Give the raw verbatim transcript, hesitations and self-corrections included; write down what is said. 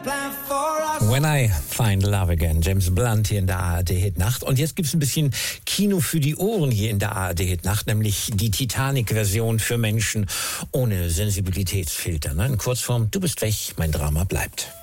When I Find Love Again, James Blunt hier in der A R D-Hitnacht. Und jetzt gibt's ein bisschen Kino für die Ohren hier in der A R D-Hitnacht, nämlich die Titanic-Version für Menschen ohne Sensibilitätsfilter. Ne? In Kurzform, du bist weg, mein Drama bleibt.